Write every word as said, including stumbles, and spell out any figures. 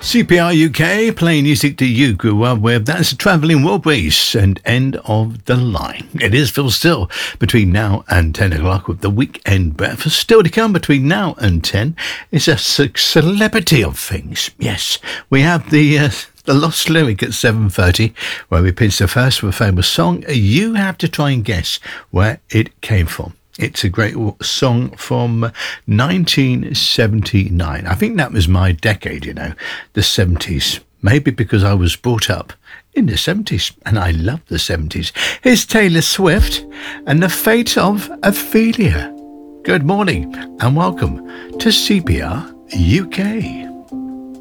C P R U K, playing music that you grew up with. That's Travelling Wilburys and End of the Line. It is Phil Still between now and ten o'clock with the Weekend Breakfast. Still to come between now and ten is a celebrity of things. Yes, we have the... Uh, The Lost Lyric at seven thirty, where we pitch the first of a famous song. You have to try and guess where it came from. It's a great song from nineteen seventy-nine. I think that was my decade, you know, the seventies. Maybe because I was brought up in the seventies, and I love the seventies. Here's Taylor Swift and The Fate of Ophelia. Good morning, and welcome to C P R U K.